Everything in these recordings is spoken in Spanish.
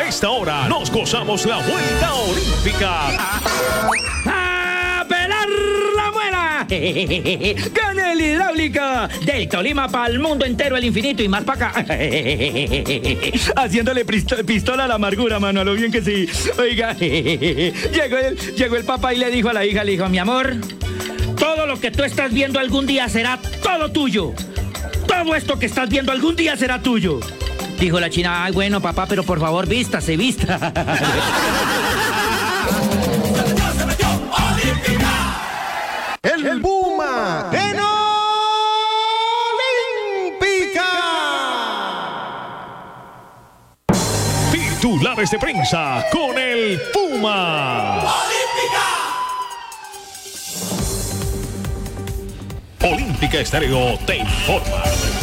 A esta hora nos gozamos la vuelta olímpica. ¡A pelar la muela! ¡Con el hidráulico! Del Tolima para el mundo entero, el infinito y más para acá. Haciéndole pistola a la amargura, mano, a lo bien que sí. Oiga, llegó el papá y le dijo a la hija, le dijo, mi amor, todo lo que tú estás viendo algún día será todo tuyo. Todo esto que estás viendo algún día será tuyo. Dijo la china, ay, bueno, papá, pero por favor, vístase, vista. El Puma en Olímpica. Titulares de prensa con el Puma. Olímpica Estéreo te informa.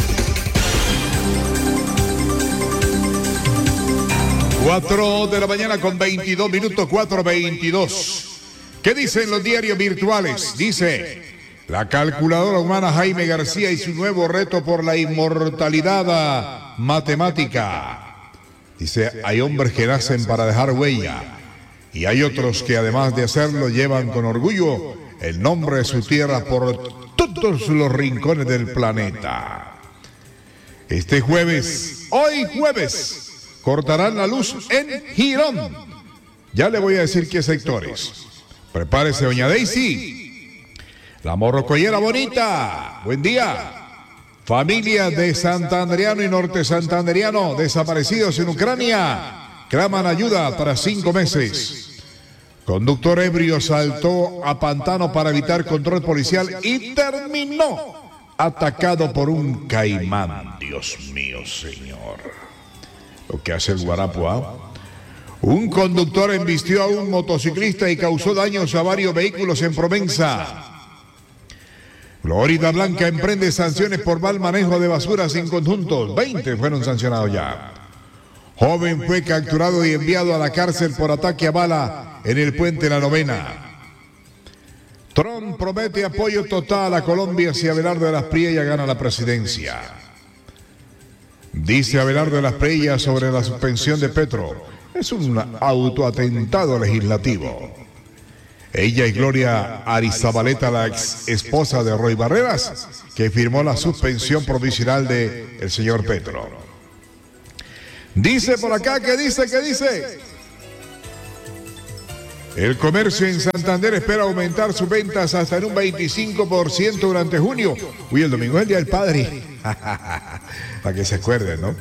4 de la mañana con 22 minutos, 4:22. ¿Qué dicen los diarios virtuales? Dice, la calculadora humana Jaime García y su nuevo reto por la inmortalidad matemática. Dice, hay hombres que nacen para dejar huella y hay otros que además de hacerlo llevan con orgullo el nombre de su tierra por todos los rincones del planeta. Este jueves, hoy jueves, cortarán la luz en Girón. Ya le voy a decir qué sectores. Prepárese, doña Daisy. La morrocoyera bonita. Buen día. Familias de santanderiano y norte santanderiano desaparecidos en Ucrania claman ayuda para 5 meses. Conductor ebrio saltó a pantano para evitar control policial y terminó atacado por un caimán. Dios mío, señor. Lo que hace el guarapo, ¿ah? Un conductor embistió a un motociclista y causó daños a varios vehículos en Provenza. Florida Blanca emprende sanciones por mal manejo de basuras en conjuntos. 20 fueron sancionados ya. Joven fue capturado y enviado a la cárcel por ataque a bala en el puente La Novena. Trump promete apoyo total a Colombia si Abelardo de las Priellas gana la presidencia. Dice Abelardo de las Priellas sobre la suspensión de Petro. Es un autoatentado legislativo. Ella y Gloria Arizabaleta, la ex esposa de Roy Barreras, que firmó la suspensión provisional del señor Petro. Dice por acá, ¿qué dice? El comercio en Santander espera aumentar sus ventas hasta en un 25% durante junio. Uy, el domingo es el Día del Padre. Para que se acuerden, ¿no?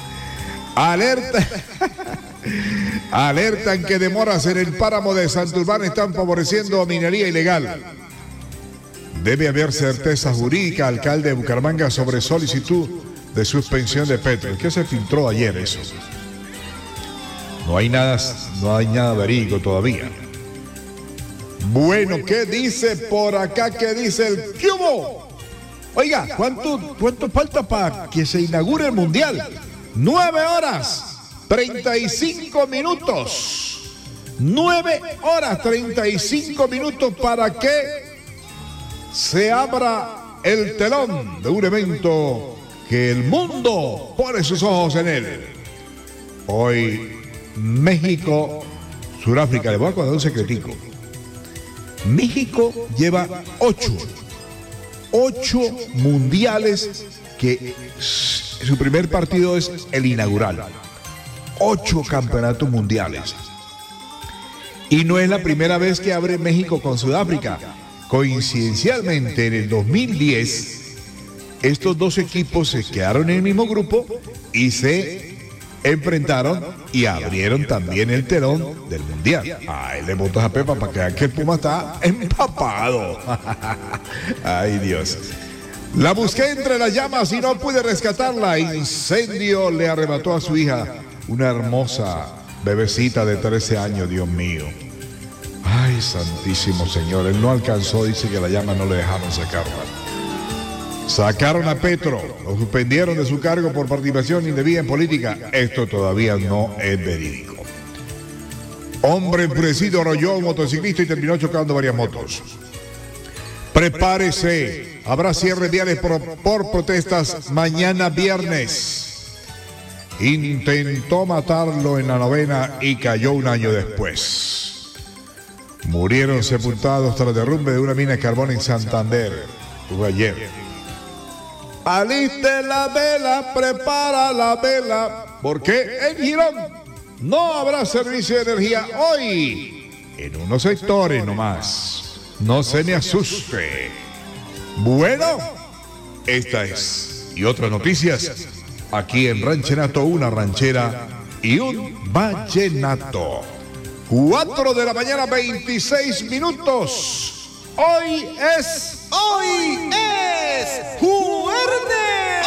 Alertan que demoras en el páramo de Santurbán están favoreciendo minería ilegal. Debe haber certeza jurídica, alcalde de Bucaramanga, sobre solicitud de suspensión de Petro. ¿Qué se filtró ayer eso? No hay nada verídico todavía. Bueno, ¿qué dice por acá? ¿Qué dice el cubo? Oiga, ¿cuánto falta para que se inaugure el Mundial? 9 horas, 35 minutos. 9 horas, 35 minutos para que se abra el telón de un evento que el mundo pone sus ojos en él. Hoy, México, Sudáfrica. Le voy a contar un secretico. México lleva 8 mundiales que su primer partido es el inaugural. 8 campeonatos mundiales. Y no es la primera vez que abre México con Sudáfrica. Coincidencialmente, en el 2010, estos dos equipos se quedaron en el mismo grupo y se enfrentaron y abrieron también el telón del Mundial. Ay, le botas a Pepa para que vean que el Puma está empapado. Ay, Dios. La busqué entre las llamas y no pude rescatarla. Incendio le arrebató a su hija, una hermosa bebecita de 13 años, Dios mío. Ay, santísimo Señor. Él no alcanzó, dice que la llama no le dejaron sacarla. Sacaron a Petro, lo suspendieron de su cargo por participación indebida en política. Esto todavía no es verídico. Hombre enfurecido arrolló a un motociclista y terminó chocando varias motos. Prepárese, habrá cierre viales por protestas mañana viernes. intentó matarlo en la novena y cayó un año después. Murieron sepultados tras derrumbe de una mina de carbón en Santander. Fue ayer. Aliste la vela, prepara la vela, porque en Girón no habrá servicio de energía hoy. En unos sectores nomás. No se me asuste. Bueno, esta es y otras noticias aquí en Ranchenato, una ranchera y un vallenato. 4 de la mañana, 26 minutos. Hoy es Juerde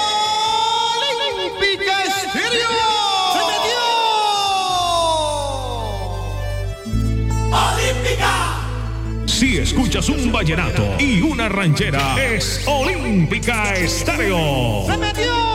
Olímpica Estéreo. ¡Se metió! ¡Olímpica! Si escuchas un vallenato y una ranchera, es Olímpica Estéreo. ¡Se metió!